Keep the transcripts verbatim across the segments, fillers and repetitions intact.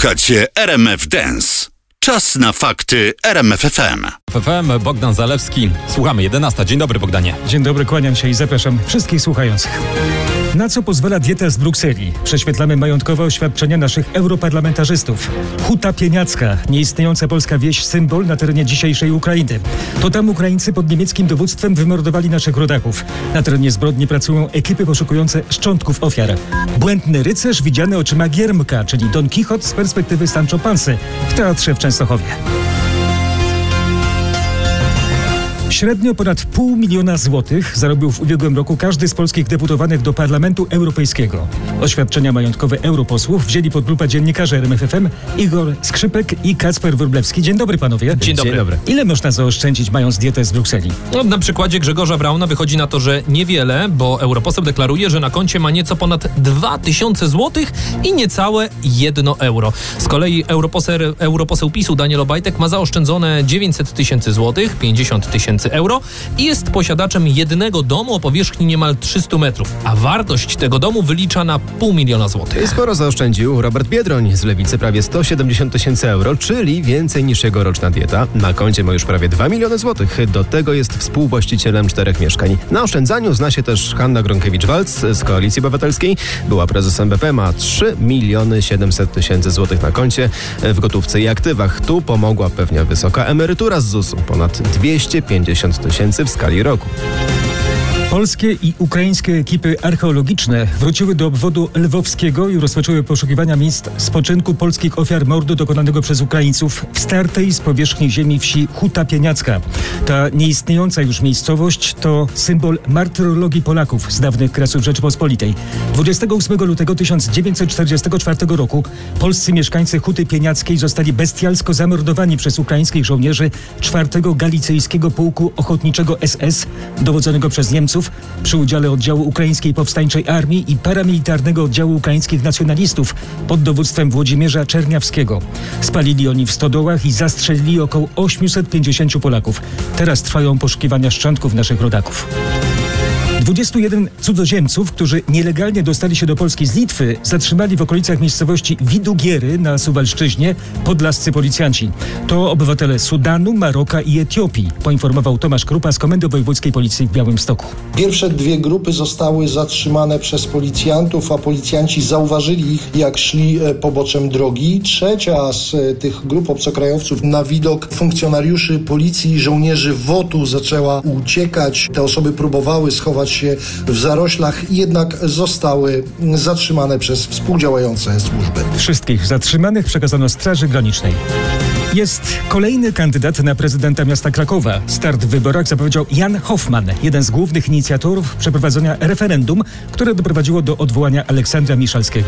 Słuchacie R M F Dance. Czas na fakty R M F F M. F M, Bogdan Zalewski. Słuchamy, jedenasta. Dzień dobry, Bogdanie. Dzień dobry, kłaniam się i zapraszam wszystkich słuchających. Na co pozwala dieta z Brukseli? Prześwietlamy majątkowe oświadczenia naszych europarlamentarzystów. Huta Pieniacka, nieistniejąca polska wieś, symbol na terenie dzisiejszej Ukrainy. To tam Ukraińcy pod niemieckim dowództwem wymordowali naszych rodaków. Na terenie zbrodni pracują ekipy poszukujące szczątków ofiar. Błędny rycerz widziany oczyma Giermka, czyli Don Kichot z perspektywy Sancho Pansy w Teatrze w Częstochowie. Średnio ponad pół miliona złotych zarobił w ubiegłym roku każdy z polskich deputowanych do Parlamentu Europejskiego. Oświadczenia majątkowe europosłów wzięli pod lupę dziennikarze R M F F M Igor Skrzypek i Kacper Wróblewski. Dzień dobry, panowie. Dzień dobry. Dzień dobry. Ile można zaoszczędzić, mając dietę z Brukseli? No, na przykładzie Grzegorza Brauna wychodzi na to, że niewiele, bo europoseł deklaruje, że na koncie ma nieco ponad dwa tysiące złotych i niecałe jedno euro. Z kolei europoseł, europoseł PiSu Daniel Obajtek ma zaoszczędzone dziewięćset tysięcy złotych, pięćdziesiąt tysięcy euro i jest posiadaczem jednego domu o powierzchni niemal trzysta metrów, a wartość tego domu wylicza na pół miliona złotych. Sporo zaoszczędził Robert Biedroń z Lewicy, prawie sto siedemdziesiąt tysięcy euro, czyli więcej niż jego roczna dieta. Na koncie ma już prawie dwa miliony złotych. Do tego jest współwłaścicielem czterech mieszkań. Na oszczędzaniu zna się też Hanna Gronkiewicz-Waltz z Koalicji Obywatelskiej. Była prezesem B P, ma trzy miliony siedemset tysięcy złotych na koncie w gotówce i aktywach. Tu pomogła pewnie wysoka emerytura z zusu, ponad dwieście pięćdziesiąt tysięcy w skali roku. Polskie i ukraińskie ekipy archeologiczne wróciły do obwodu lwowskiego i rozpoczęły poszukiwania miejsc spoczynku polskich ofiar mordu dokonanego przez Ukraińców w startej z powierzchni ziemi wsi Huta Pieniacka. Ta nieistniejąca już miejscowość to symbol martyrologii Polaków z dawnych kresów Rzeczypospolitej. dwudziestego ósmego lutego tysiąc dziewięćset czterdziestego czwartego roku polscy mieszkańcy Huty Pieniackiej zostali bestialsko zamordowani przez ukraińskich żołnierzy czwartego Galicyjskiego Pułku Ochotniczego S S dowodzonego przez Niemców przy udziale oddziału Ukraińskiej Powstańczej Armii i paramilitarnego oddziału ukraińskich nacjonalistów pod dowództwem Włodzimierza Czerniawskiego. Spalili oni w stodołach i zastrzelili około osiemset pięćdziesięciu Polaków. Teraz trwają poszukiwania szczątków naszych rodaków. dwudziestu jeden cudzoziemców, którzy nielegalnie dostali się do Polski z Litwy, zatrzymali w okolicach miejscowości Widugiery na Suwalszczyźnie podlascy policjanci. To obywatele Sudanu, Maroka i Etiopii, poinformował Tomasz Krupa z Komendy Wojewódzkiej Policji w Białymstoku. Pierwsze dwie grupy zostały zatrzymane przez policjantów, a policjanci zauważyli ich, jak szli poboczem drogi. Trzecia z tych grup obcokrajowców na widok funkcjonariuszy policji i żołnierzy W O T-u zaczęła uciekać. Te osoby próbowały schować się w zaroślach, jednak zostały zatrzymane przez współdziałające służby. Wszystkich zatrzymanych przekazano Straży Granicznej. Jest kolejny kandydat na prezydenta miasta Krakowa. Start w wyborach zapowiedział Jan Hoffman, jeden z głównych inicjatorów przeprowadzenia referendum, które doprowadziło do odwołania Aleksandra Miszalskiego.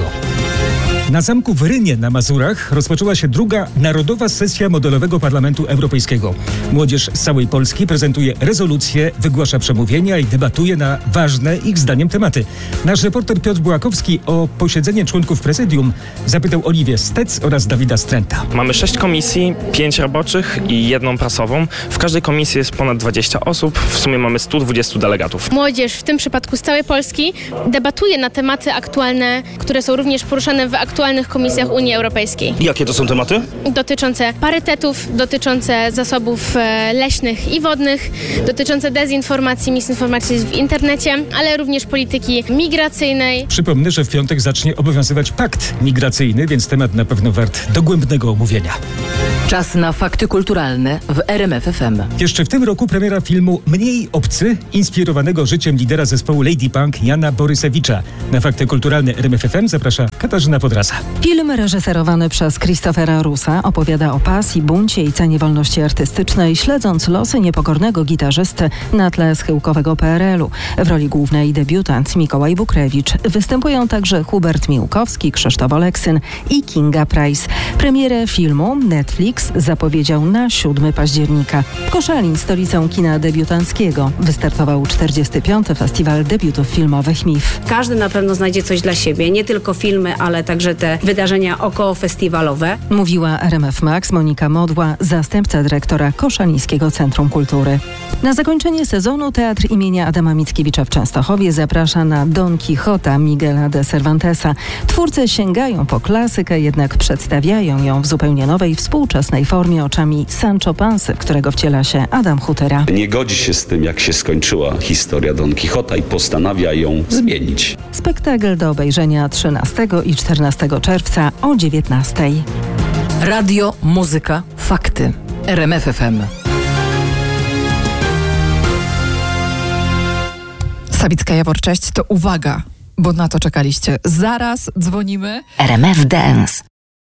Na zamku w Rynie na Mazurach rozpoczęła się druga narodowa sesja modelowego Parlamentu Europejskiego. Młodzież z całej Polski prezentuje rezolucje, wygłasza przemówienia i debatuje na ważne ich zdaniem tematy. Nasz reporter Piotr Bułakowski o posiedzenie członków prezydium zapytał Oliwię Stec oraz Dawida Stręta. Mamy sześć komisji, pięć roboczych i jedną prasową. W każdej komisji jest ponad dwadzieścia osób. W sumie mamy stu dwudziestu delegatów. Młodzież, w tym przypadku z całej Polski, debatuje na tematy aktualne, które są również poruszane w aktualnych komisjach Unii Europejskiej. Jakie to są tematy? Dotyczące parytetów, dotyczące zasobów leśnych i wodnych, dotyczące dezinformacji, misinformacji w internecie, ale również polityki migracyjnej. Przypomnę, że w piątek zacznie obowiązywać pakt migracyjny, więc temat na pewno wart dogłębnego omówienia. Czas na fakty kulturalne w R M F F M. Jeszcze w tym roku premiera filmu Mniej obcy, inspirowanego życiem lidera zespołu Lady Punk Jana Borysewicza. Na fakty kulturalne R M F F M zaprasza Katarzyna Podrasa. Film reżyserowany przez Christophera Russa opowiada o pasji, buncie i cenie wolności artystycznej, śledząc losy niepokornego gitarzysty na tle schyłkowego P R L u. W roli głównej debiutant Mikołaj Bukrewicz. Występują także Hubert Miłkowski, Krzysztof Oleksyn i Kinga Price. Premierę filmu Netflix zapowiedział na siódmego października. Koszalin, stolicą kina debiutanckiego, wystartował czterdziesty piąty Festiwal Debiutów Filmowych M I F. Każdy na pewno znajdzie coś dla siebie, nie tylko filmy, ale także także te wydarzenia okołofestiwalowe. Mówiła R M F Max Monika Modła, zastępca dyrektora Koszalińskiego Centrum Kultury. Na zakończenie sezonu Teatr imienia Adama Mickiewicza w Częstochowie zaprasza na Don Quixota Miguela de Cervantesa. Twórcy sięgają po klasykę, jednak przedstawiają ją w zupełnie nowej, współczesnej formie oczami Sancho Pansy, w którego wciela się Adam Hutera. Nie godzi się z tym, jak się skończyła historia Don Quixota i postanawia ją zmienić. Spektakl do obejrzenia trzynastego i czternastego czerwca o dziewiętnastej. Radio, muzyka, fakty. R M F F M. Sabicka Jawor, cześć, to uwaga, bo na to czekaliście. Zaraz dzwonimy. R M F Dance.